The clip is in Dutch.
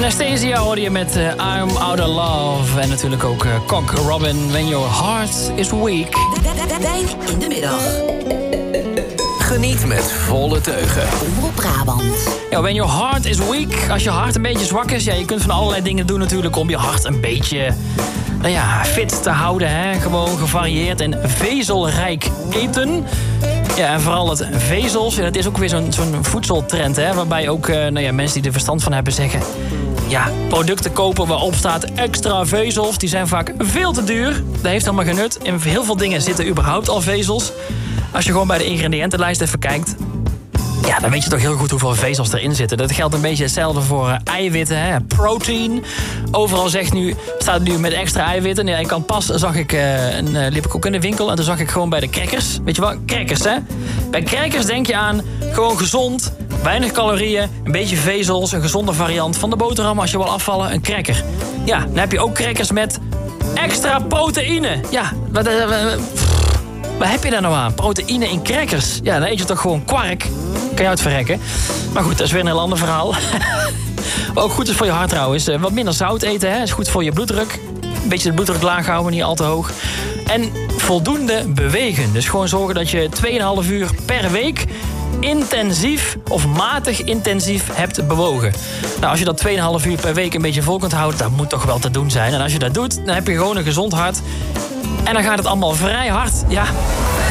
Anastasia hoorde je met I'm Out of Love. En natuurlijk ook Cock Robin, When Your Heart is Weak. Wijn in de middag. Geniet met volle teugen. Omroep Brabant. Ja, when your heart is weak. Als je hart een beetje zwak is. Ja, je kunt van allerlei dingen doen natuurlijk om je hart een beetje fit te houden. Hè? Gewoon gevarieerd en vezelrijk eten. Ja, en vooral het vezels. Ja, dat is ook weer zo'n voedseltrend. Hè? Waarbij ook mensen die er verstand van hebben zeggen... Ja, producten kopen waarop staat extra vezels. Die zijn vaak veel te duur. Dat heeft helemaal geen nut. In heel veel dingen zitten überhaupt al vezels. Als je gewoon bij de ingrediëntenlijst even kijkt... Ja, dan weet je toch heel goed hoeveel vezels erin zitten. Dat geldt een beetje hetzelfde voor eiwitten, hè? Protein. Overal staat nu met extra eiwitten. Ja, ik kan pas, liep ik ook in de winkel... en toen zag ik gewoon bij de crackers. Weet je wel, crackers, hè? Bij crackers denk je aan gewoon gezond, weinig calorieën... een beetje vezels, een gezonde variant van de boterham... als je wil afvallen, een cracker. Ja, dan heb je ook crackers met extra proteïne. Ja, wat heb je daar nou aan? Proteïne in crackers. Ja, dan eet je toch gewoon kwark. Kan je uitverrekken. Maar goed, dat is weer een heel ander verhaal. Wat ook goed is voor je hart trouwens. Wat minder zout eten, hè. Is goed voor je bloeddruk. Een beetje de bloeddruk laag houden, niet al te hoog. En voldoende bewegen. Dus gewoon zorgen dat je 2,5 uur per week... intensief of matig intensief hebt bewogen. Nou, als je dat 2,5 uur per week een beetje vol kunt houden... dat moet toch wel te doen zijn. En als je dat doet, dan heb je gewoon een gezond hart. En dan gaat het allemaal vrij hard. Ja.